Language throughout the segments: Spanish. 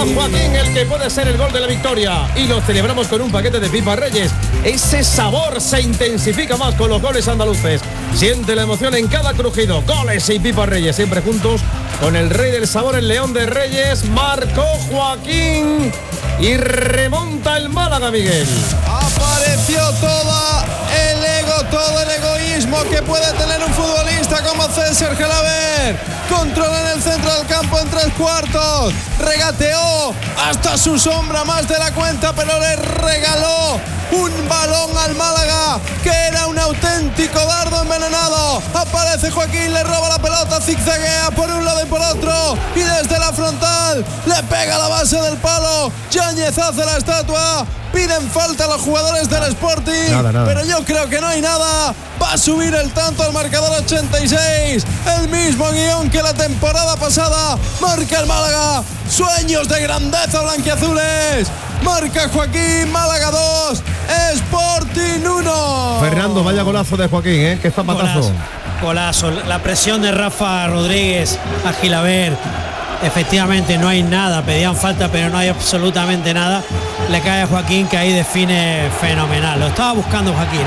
Joaquín el que puede ser el gol de la victoria. Y lo celebramos con un paquete de Pipas Reyes. Ese sabor se intensifica más con los goles andaluces. Siente la emoción en cada crujido. Goles y Pipas Reyes, siempre juntos con el rey del sabor, el León de Reyes. Marcó Joaquín y remonta el Málaga, Miguel. Apareció todo el egoísmo que puede tener un futbolista como César Gelaber. Controla en el centro del campo en 3/4. Regateó hasta su sombra más de la cuenta, pero le regaló un balón al Málaga que era un auténtico dardo envenenado. Aparece Joaquín, le roba la pelota, zigzaguea por un lado y por otro, y desde la frontal le pega la base del palo. Yáñez hace la estatua. Piden falta a los jugadores del Sporting, nada. Pero yo creo que no hay nada. Va a subir el tanto al marcador 86. El mismo guión que la temporada pasada. Marca el Málaga. Sueños de grandeza blanquiazules. Marca Joaquín, Málaga 2, Sporting 1. Fernando, vaya golazo de Joaquín, qué zapatazo. Golazo. La presión de Rafa Rodríguez a Gelaber. Efectivamente no hay nada, pedían falta pero no hay absolutamente nada. Le cae a Joaquín, que ahí define fenomenal. Lo estaba buscando Joaquín,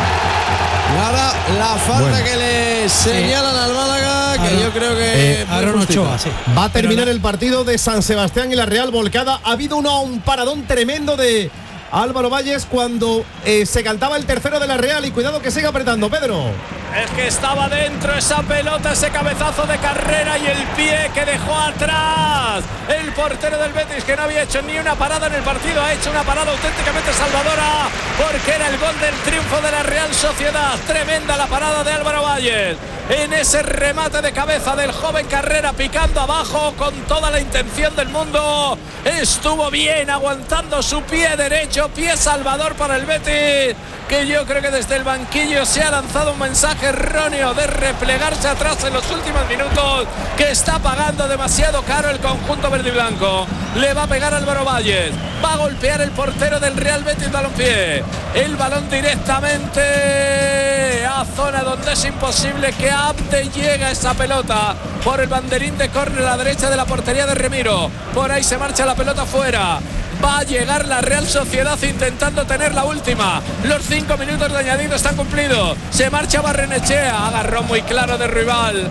Ahora la falta que le señalan al Málaga, que yo creo que Aaron Ochoa, sí. Va a terminar el partido de San Sebastián y la Real volcada. Ha habido un paradón tremendo de Álvaro Valles cuando se cantaba el tercero de la Real, y cuidado que sigue apretando, Pedro. Es que estaba dentro esa pelota, ese cabezazo de Carrera y el pie que dejó atrás el portero del Betis, que no había hecho ni una parada en el partido. Ha hecho una parada auténticamente salvadora, porque era el gol del triunfo de la Real Sociedad. Tremenda la parada de Álvaro Valles en ese remate de cabeza del joven Carrera, picando abajo con toda la intención del mundo. Estuvo bien aguantando su pie derecho, pie salvador para el Betis, que yo creo que desde el banquillo se ha lanzado un mensaje erróneo de replegarse atrás en los últimos minutos, que está pagando demasiado caro el conjunto verde y blanco. Le va a pegar Álvaro Valles, va a golpear el portero del Real Betis Balompié. El balón directamente a zona donde es imposible que Abde llegue a esa pelota, por el banderín de córner a la derecha de la portería de Remiro. Por ahí se marcha la pelota fuera. Va a llegar la Real Sociedad intentando tener la última. Los 5 minutos de añadido están cumplidos. Se marcha Barrenechea. Agarró muy claro de Ruibal.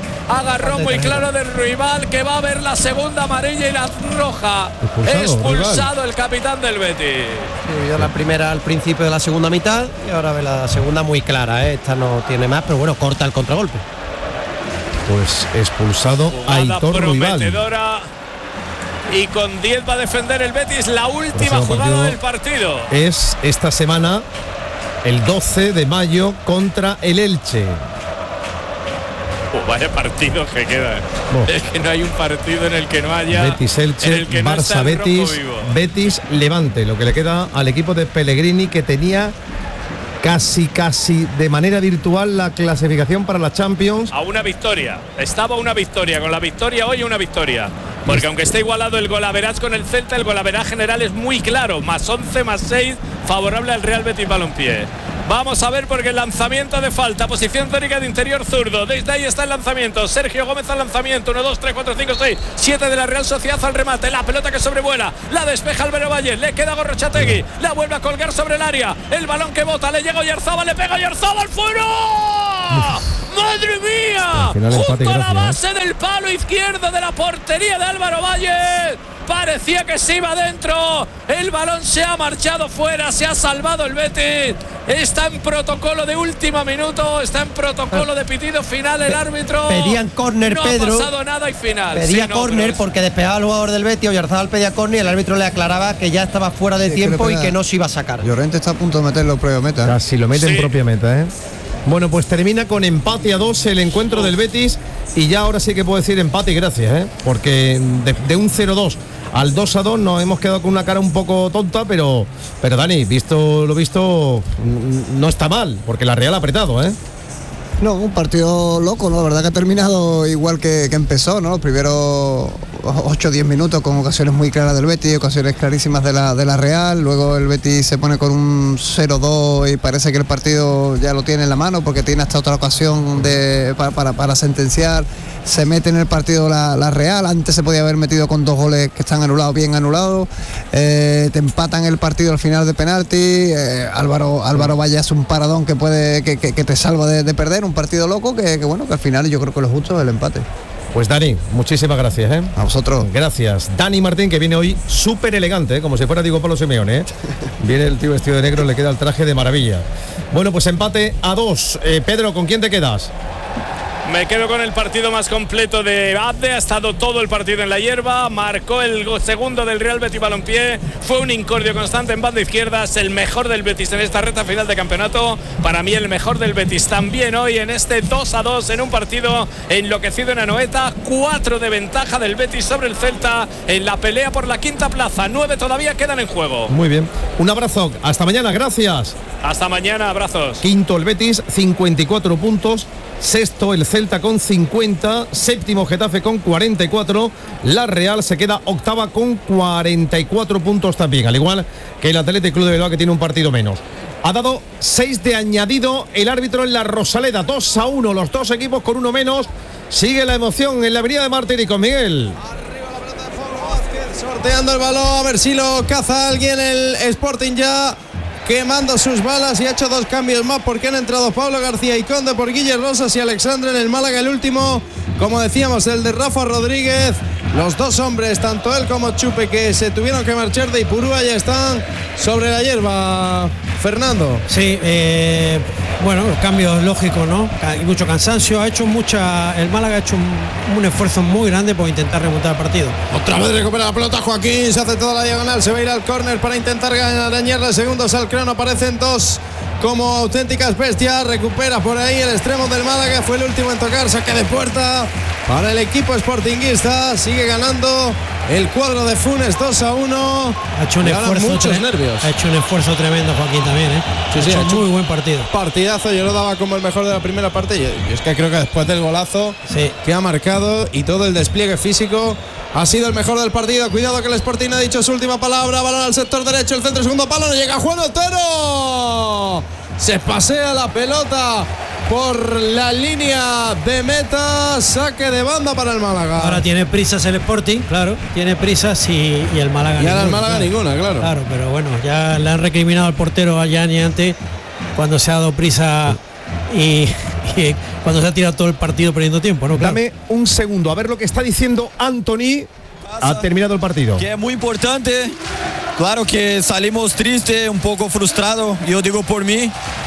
Que va a ver la segunda amarilla y la roja. Expulsado el capitán del Betis. Sí, vio la primera al principio de la segunda mitad y ahora ve la segunda muy clara. Esta no tiene más, pero bueno, corta el contragolpe. Pues expulsado Aitor Ruibal. Y con 10 va a defender el Betis la última jugada del partido. Es esta semana, el 12 de mayo, contra el Elche. Vaya partido que queda. Es que no hay un partido en el que no haya Betis-Elche, Barça-Betis, Betis-Levante. Lo que le queda al equipo de Pellegrini, que tenía casi de manera virtual la clasificación para la Champions. A una victoria. Estaba una victoria. Con la victoria hoy, una victoria. Porque aunque esté igualado el golaverage con el Celta, el golaverage general es muy claro. Más 11, más 6, favorable al Real Betis Balompié. Vamos a ver, porque el lanzamiento de falta, posición teórica de interior zurdo. Desde ahí está el lanzamiento. Sergio Gómez al lanzamiento. 1, 2, 3, 4, 5, 6, 7 de la Real Sociedad al remate. La pelota que sobrevuela, la despeja Álvaro Valles. Le queda Gorrochategui. La vuelve a colgar sobre el área. El balón que bota, le llega Oyarzabal, le pega Oyarzabal fuera. ¡Madre mía! Junto a la base del palo izquierdo de la portería de Álvaro Valles. Parecía que se iba adentro. El balón se ha marchado fuera. Se ha salvado el Betis. Está en protocolo de último minuto. Está en protocolo de pitido final el árbitro. Pedían córner, no Pedro. No ha pasado nada y final. Pedía córner porque despejaba al jugador del Betis. Oyarzabal pedía córner y el árbitro le aclaraba que ya estaba fuera de tiempo y que no se iba a sacar. Llorente está a punto de meterlo en propia meta. Casi lo mete en propia meta, Bueno, pues termina con empate a 2 el encuentro del Betis, y ya ahora sí que puedo decir empate y gracias, porque de un 0-2 al 2-2 nos hemos quedado con una cara un poco tonta, pero Dani, visto lo visto, no está mal, porque la Real ha apretado, No, un partido loco, ¿no? La verdad que ha terminado igual que empezó, ¿no? Los primeros 8 o 10 minutos con ocasiones muy claras del Betis, ocasiones clarísimas de la Real. Luego el Betis se pone con un 0-2 y parece que el partido ya lo tiene en la mano porque tiene hasta otra ocasión para sentenciar. Se mete en el partido la Real. Antes se podía haber metido con 2 goles que están anulados, bien anulados. Te empatan el partido al final de penalti. Álvaro Valle hace un paradón que te salva de perder, un partido loco que bueno, que al final yo creo que lo justo es el empate. Pues Dani, muchísimas gracias, A vosotros. Gracias. Dani Martín, que viene hoy súper elegante, como si fuera Diego Pablo Simeone, Viene el tío vestido de negro, le queda el traje de maravilla. Bueno, pues empate a 2. Pedro, ¿con quién te quedas? Me quedo con el partido más completo de Abde. Ha estado todo el partido en la hierba. Marcó el segundo del Real Betis Balompié. Fue un incordio constante en banda izquierda. Es el mejor del Betis en esta recta final de campeonato. Para mí el mejor del Betis también hoy en este 2-2 en un partido enloquecido en Anoeta. 4 de ventaja del Betis sobre el Celta en la pelea por la quinta plaza. 9 todavía quedan en juego. Muy bien. Un abrazo. Hasta mañana. Gracias. Hasta mañana. Abrazos. Quinto el Betis, 54 puntos. Sexto el Celta con 50, séptimo Getafe con 44, la Real se queda octava con 44 puntos también, al igual que el Athletic Club de Bilbao, que tiene un partido menos. Ha dado 6 de añadido el árbitro en la Rosaleda, 2-1, los dos equipos con uno menos. Sigue la emoción en la avenida de Martínico, Miguel. Arriba la pelota de Pablo Vázquez, sorteando el balón, a ver si lo caza alguien. El Sporting ya quemando sus balas y ha hecho 2 cambios más porque han entrado Pablo García y Conde por Guille Rosas y Alexandre en el Málaga. El último, como decíamos, el de Rafa Rodríguez. Los 2 hombres, tanto él como Chupe, que se tuvieron que marchar de Ipurúa, ya están sobre la hierba. Fernando. Sí, bueno, los cambios lógicos, ¿no? Hay mucho cansancio. El Málaga ha hecho un esfuerzo muy grande por intentar remontar el partido. Otra vez recupera la pelota Joaquín, se hace toda la diagonal, se va a ir al córner para intentar arañarle segundos al crono. Aparecen 2 como auténticas bestias. Recupera por ahí el extremo del Málaga, fue el último en tocar, saque de puerta para el equipo sportinguista. Sigue ganando el cuadro de Funes 2-1. Ha hecho un esfuerzo tremendo Joaquín también, Sí, ha hecho muy buen partido. Partidazo, yo lo daba como el mejor de la primera parte. Y es que creo que después del golazo que ha marcado y todo el despliegue físico, ha sido el mejor del partido. Cuidado que el Sporting ha dicho su última palabra. Balón al sector derecho, el centro, segundo palo, no llega Juan Otero. Se pasea la pelota por la línea de meta. Saque de banda para el Málaga. Ahora tiene prisas el Sporting, claro. Tiene prisas y el Málaga y ahora el Málaga ninguna, claro. Claro, pero bueno, ya le han recriminado al portero a Gianni antes cuando se ha dado prisa y cuando se ha tirado todo el partido perdiendo tiempo, ¿no? Claro. Dame un segundo a ver lo que está diciendo Anthony. Ha terminado el partido. Que es muy importante. Claro que salimos tristes, un poco frustrados, yo digo por mí.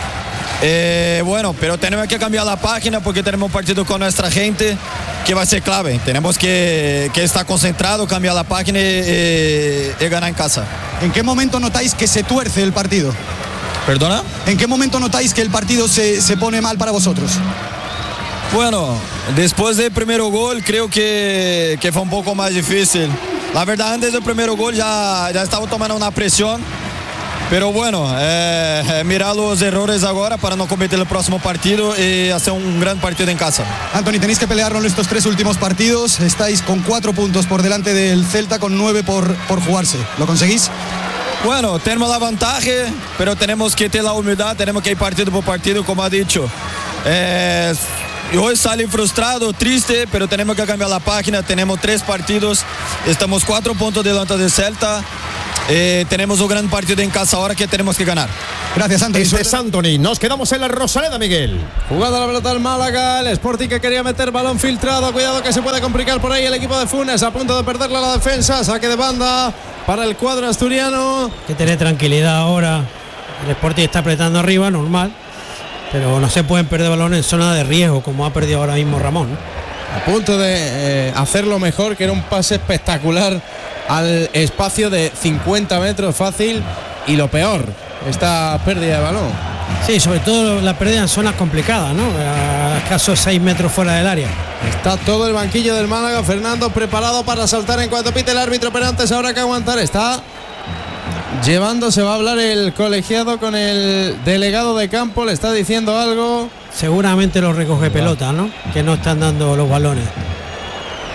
Bueno, pero tenemos que cambiar la página porque tenemos un partido con nuestra gente que va a ser clave. Tenemos que estar concentrados, cambiar la página y ganar en casa. ¿En qué momento notáis que se tuerce el partido? ¿Perdona? ¿En qué momento notáis que el partido se pone mal para vosotros? Bueno, después del primer gol creo que fue un poco más difícil. La verdad, antes del primer gol ya estaba tomando una presión. Pero bueno, mirar los errores ahora para no cometer el próximo partido y hacer un gran partido en casa. Anthony, tenéis que pelearlo en estos 3 últimos partidos. Estáis con 4 puntos por delante del Celta, con 9 por jugarse. ¿Lo conseguís? Bueno, tenemos la ventaja, pero tenemos que tener la humildad, tenemos que ir partido por partido, como ha dicho. Hoy salí frustrado, triste, pero tenemos que cambiar la página. Tenemos 3 partidos, estamos 4 puntos delante del Celta. Tenemos un gran partido en casa ahora que tenemos que ganar. Gracias, Anthony. Este es Anthony. Nos quedamos en la Rosaleda, Miguel. Jugando la pelota al Málaga, el Sporting que quería meter balón filtrado. Cuidado que se puede complicar por ahí el equipo de Funes, a punto de perderla la defensa. Saque de banda para el cuadro asturiano. Hay que tener tranquilidad ahora. El Sporting está apretando arriba, normal, pero no se pueden perder balones en zona de riesgo como ha perdido ahora mismo Ramón. A punto de hacerlo mejor, que era un pase espectacular al espacio de 50 metros fácil. Y lo peor, esta pérdida de balón. Sí, sobre todo la pérdida en zonas complicadas, ¿no? A escasos 6 metros fuera del área. Está todo el banquillo del Málaga, Fernando, preparado para saltar en cuanto pite el árbitro, pero antes habrá que aguantar. Está llevándose, va a hablar el colegiado con el delegado de campo, le está diciendo algo. Seguramente los recoge pelota, ¿no? Que no están dando los balones.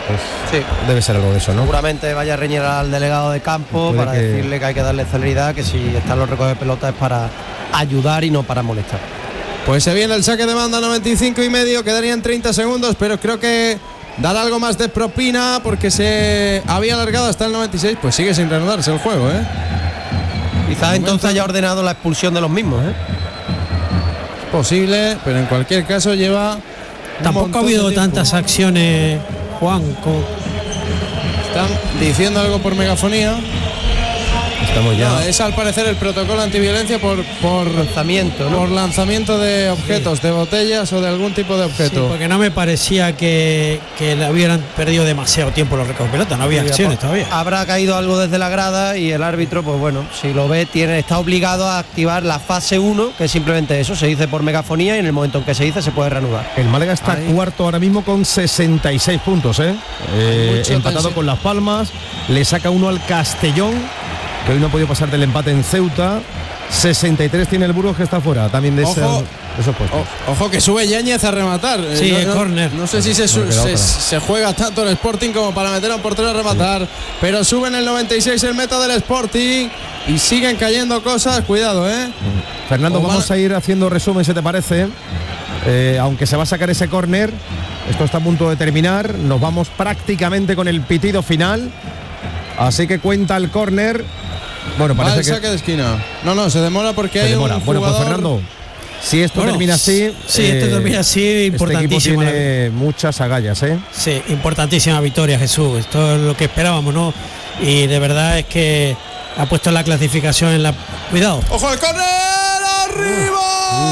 Sí. Debe ser algo de eso, ¿no? Seguramente vaya a reñir al delegado de campo para decirle que hay que darle celeridad, que si están los recoge pelota es para ayudar y no para molestar. Pues se viene el saque de banda, 95 y medio, quedarían 30 segundos, pero creo que dará algo más de propina porque se había alargado hasta el 96, pues sigue sin reanudarse el juego, ¿eh? Quizás entonces haya ordenado la expulsión de los mismos, ¿eh? Es posible, pero en cualquier caso lleva... Tampoco ha habido tantas acciones, Juan. Están diciendo algo por megafonía. Estamos ya. No, es al parecer el protocolo antiviolencia por lanzamiento, ¿no? Por lanzamiento de objetos, de botellas o de algún tipo de objeto. Sí, porque no me parecía que le hubieran perdido demasiado tiempo los recoge pelota, no había acciones todavía. Habrá caído algo desde la grada y el árbitro, pues bueno, si lo ve, está obligado a activar la fase 1, que es simplemente eso, se dice por megafonía y en el momento en que se dice se puede reanudar. El Málaga está cuarto ahora mismo con 66 puntos, empatado con Las Palmas, le saca uno al Castellón, que hoy no ha podido pasar del empate en Ceuta. 63 tiene el Burgos, que está fuera también de esos puestos. Ojo que sube Yáñez a rematar. Sí, córner. No sé si se juega tanto el Sporting como para meter a un portero a rematar, pero sube en el 96 el meta del Sporting y siguen cayendo cosas. Cuidado, Fernando, vamos a ir haciendo resumen, si te parece. Aunque se va a sacar ese córner, esto está a punto de terminar. Nos vamos prácticamente con el pitido final. Así que cuenta el córner. Bueno, parece el saque de esquina. No, se demora porque hay un jugador... Bueno, pues Fernando, si esto termina así... Sí, esto termina así, importantísimo. Este equipo tiene muchas agallas, Sí, importantísima victoria, Jesús. Esto es lo que esperábamos, ¿no? Y de verdad es que ha puesto la clasificación en la... Cuidado. ¡Ojo el córner! ¡Arriba!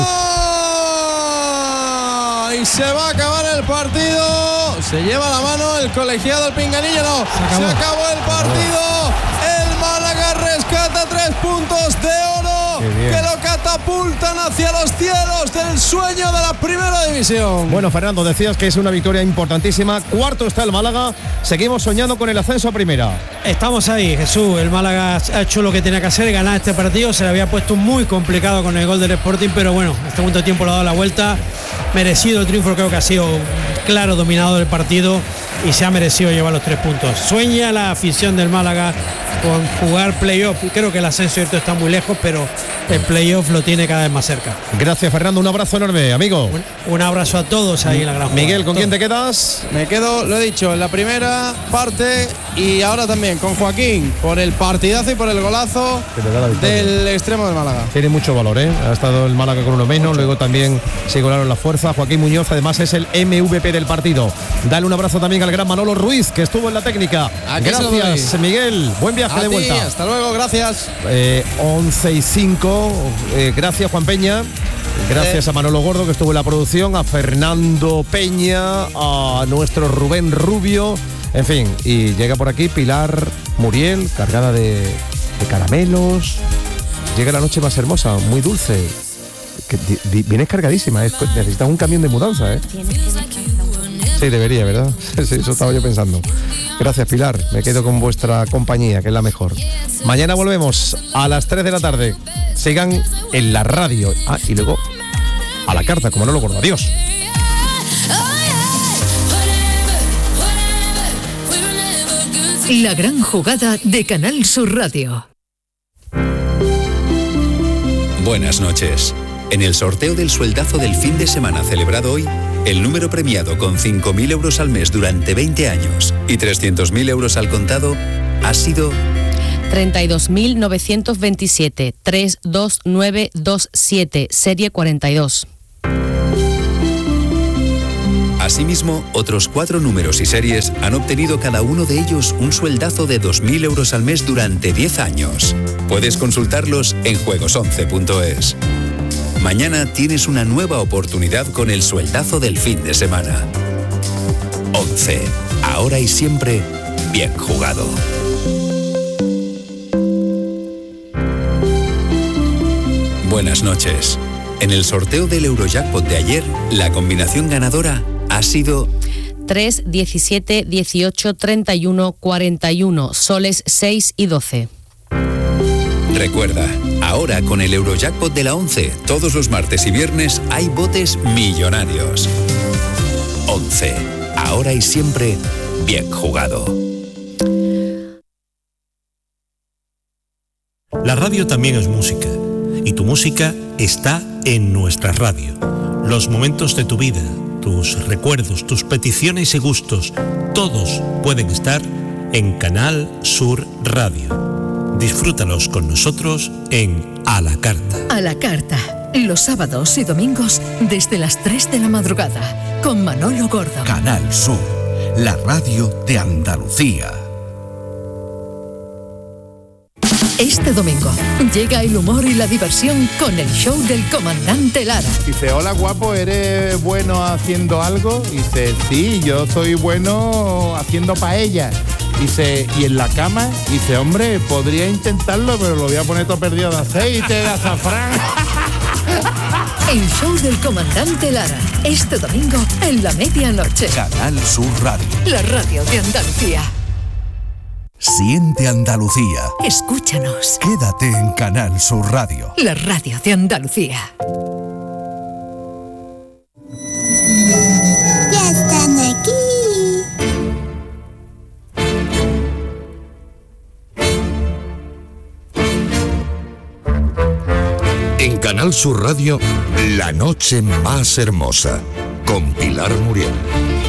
Y se va a acabar el partido. Se lleva la mano el colegiado, el pinganillo. No, se acabó el partido. El Málaga rescata 3 puntos de oro que lo catapultan hacia los cielos del sueño de la primera división. Bueno, Fernando, decías que es una victoria importantísima. Cuarto está el Málaga. Seguimos soñando con el ascenso a primera. Estamos ahí, Jesús. El Málaga ha hecho lo que tenía que hacer, ganar este partido. Se le había puesto muy complicado con el gol del Sporting, pero bueno, este segundo tiempo le ha dado la vuelta. Merecido el triunfo, creo que ha sido claro dominador del partido y se ha merecido llevar los 3 puntos. Sueña la afición del Málaga con jugar playoff. Creo que el ascenso está muy lejos, pero el playoff lo tiene cada vez más cerca. Gracias, Fernando, un abrazo enorme, amigo. Un abrazo a todos ahí en la gran Miguel, ¿con quién te quedas? Me quedo, lo he dicho, en la primera parte y ahora también con Joaquín, por el partidazo y por el golazo del extremo del Málaga. Tiene mucho valor, ha estado el Málaga con uno menos, luego también se igualaron la fuerza. Joaquín Muñoz además es el MVP del partido. Dale un abrazo también al gran Manolo Ruiz, que estuvo en la técnica. Gracias, Miguel, buen viaje de vuelta. Hasta luego, gracias. 11:05, gracias, Juan Peña. Gracias a Manolo Gordo, que estuvo en la producción, a Fernando Peña, a nuestro Rubén Rubio, en fin, y llega por aquí Pilar Muriel, cargada de caramelos. Llega la noche más hermosa, muy dulce. Que vienes cargadísima, necesitas un camión de mudanza, Sí, debería, ¿verdad? Sí, eso estaba yo pensando. Gracias, Pilar, me quedo con vuestra compañía, que es la mejor. Mañana volvemos a las 3 de la tarde. Sigan en la radio. Y luego a la carta, como no lo gordo. Adiós. La gran jugada de Canal Sur Radio. Buenas noches. En el sorteo del sueldazo del fin de semana celebrado hoy, el número premiado con 5.000 euros al mes durante 20 años y 300.000 euros al contado ha sido 32.927, 32927, serie 42. Asimismo, otros 4 números y series han obtenido cada uno de ellos un sueldazo de 2.000 euros al mes durante 10 años. Puedes consultarlos en juegos11.es. Mañana tienes una nueva oportunidad con el sueldazo del fin de semana. 11. Ahora y siempre, bien jugado. Buenas noches. En el sorteo del Eurojackpot de ayer, la combinación ganadora ha sido 3, 17, 18, 31, 41, soles 6 y 12. Recuerda, ahora con el Eurojackpot de la 11, todos los martes y viernes hay botes millonarios. 11. Ahora y siempre, bien jugado. La radio también es música, y tu música está en nuestra radio. Los momentos de tu vida, tus recuerdos, tus peticiones y gustos, todos pueden estar en Canal Sur Radio. Disfrútalos con nosotros en A la Carta. A la Carta, los sábados y domingos desde las 3 de la madrugada, con Manolo Gordo. Canal Sur, la radio de Andalucía. Este domingo llega el humor y la diversión con el show del comandante Lara. Dice, hola guapo, ¿eres bueno haciendo algo? Dice, sí, yo soy bueno haciendo paella. Dice, ¿y en la cama? Dice, hombre, podría intentarlo, pero lo voy a poner todo perdido de aceite, de azafrán. El show del comandante Lara, este domingo en la medianoche. Canal Sur Radio. La radio de Andalucía. Siente Andalucía. Escúchanos. Quédate en Canal Sur Radio. La radio de Andalucía. Ya están aquí. En Canal Sur Radio, La Noche Más Hermosa, con Pilar Muriel.